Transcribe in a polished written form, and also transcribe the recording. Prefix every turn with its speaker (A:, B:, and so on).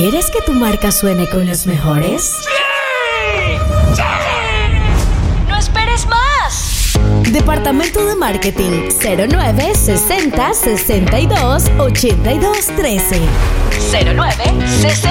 A: ¿Quieres que tu marca suene con los mejores?
B: ¡Sí! ¡Sí!
A: ¡No esperes más! Departamento de Marketing 09 60 62 82 13 09 60